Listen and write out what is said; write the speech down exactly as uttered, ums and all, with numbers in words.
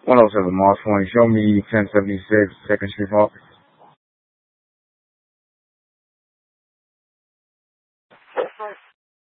one oh seven Mars twenty. Show me ten seventy-six Second Street Park.